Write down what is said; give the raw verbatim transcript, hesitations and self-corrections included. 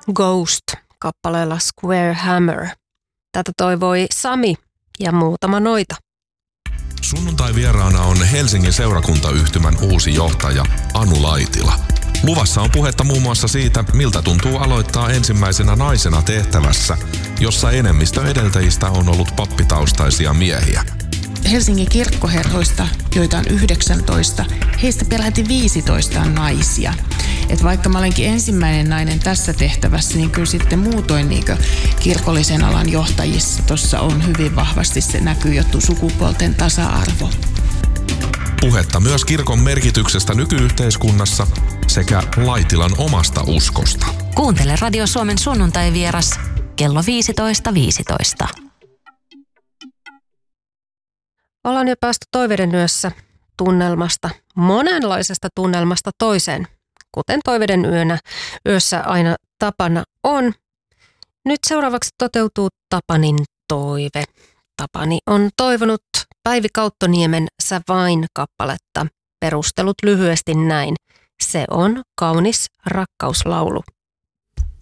Ghost kappaleella Square Hammer. Tätä toivoi Sami ja muutama noita. Sunnuntai vieraana on Helsingin seurakuntayhtymän uusi johtaja Anu Laitila. Luvassa on puhetta muun muassa siitä, miltä tuntuu aloittaa ensimmäisenä naisena tehtävässä, jossa enemmistö edeltäjistä on ollut pappitaustaisia miehiä. Helsingin kirkkoherroista, joita on yhdeksäntoista, heistä peräti viisitoista on naisia. Et vaikka mä olenkin ensimmäinen nainen tässä tehtävässä, niin kyllä sitten muutoin niin kirkollisen alan johtajissa tuossa on hyvin vahvasti se näkyy jo sukupuolten tasa-arvo. Puhetta myös kirkon merkityksestä nykyyhteiskunnassa sekä Laitilan omasta uskosta. Kuuntele Radio Suomen sunnuntai-vieras kello viisitoista viisitoista. Ollaan jo päästy Toiveiden yössä tunnelmasta, monenlaisesta tunnelmasta toiseen, kuten Toiveiden yönä yössä aina tapana on. Nyt seuraavaksi toteutuu Tapanin toive. Tapani on toivonut Päivi Kauttoniemen Sä vain -kappaletta. Perustelut lyhyesti näin. Se on kaunis rakkauslaulu.